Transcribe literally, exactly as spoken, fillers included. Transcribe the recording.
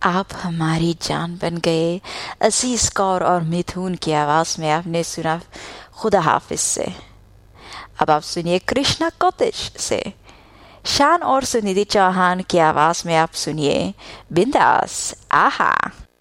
आप हमारी जान बन गए। अजीज कौर और मिथुन की आवाज में आपने सुना खुदा हाफिज से। अब आप सुनिए कृष्णा कौतिश से। शान और सुनिधि चौहान की आवाज में आप सुनिए बिंदास आहा।